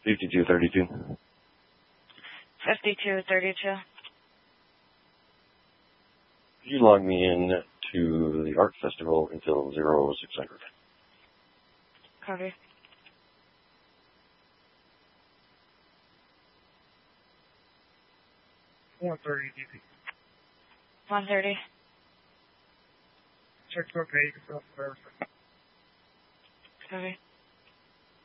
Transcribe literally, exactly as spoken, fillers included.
fifty-two thirty-two. fifty-two thirty-two. Could you log me in to the art festival until zero six hundred? Copy. one thirty D P. one thirty. Check okay, you can self verify. Copy.